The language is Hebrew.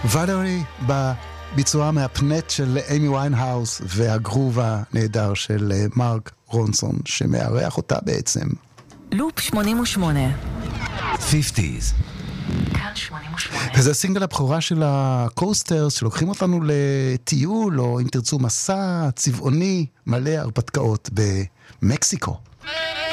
ולרי בביצועה מהפנט של אימי ויינהאוס והגרוב הנהדר של מרק רונסון שמארח אותה בעצם. לופ 88 50s. כאן 88. וזה סינגל הבכורה של הקוסטרס שלוקחים אותנו לטיול או אם תרצו מסע צבעוני מלא הרפתקאות במקסיקו.